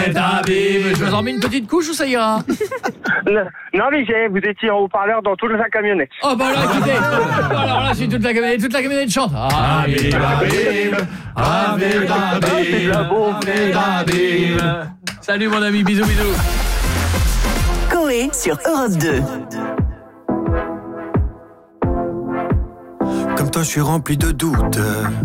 Je vous en mets une petite couche ou ça ira? Non, mais vous étiez en haut-parleur dans toute la camionnette. Oh bah alors écoutez, alors là c'est toute la camionnette chante. Salut mon ami, bisous. Coé sur Europe 2. Comme toi, je suis rempli de doutes.